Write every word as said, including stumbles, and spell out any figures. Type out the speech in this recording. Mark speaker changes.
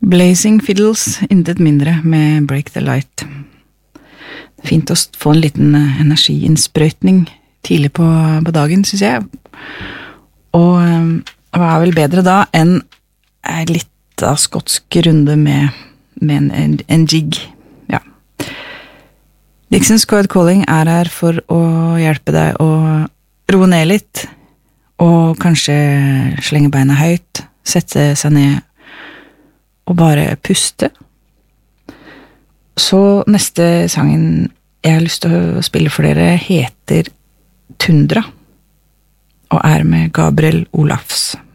Speaker 1: Blazing Fiddles, intet mindre med Break the Light. Fint å få en liten energiinnsprøytning tidlig på, på dagen, synes jeg. Og hva er vel bedre da enn en litt av skotsk runde med, med en, en, en jig. Ja. Dixon's Cold Calling er her for å hjelpe deg å roe ned litt, og kanskje slenge beina høyt, sette seg ned og bare puste. Så neste sangen jeg har lyst til å spille for dere heter Tundra, og er med Gabriel Olafs.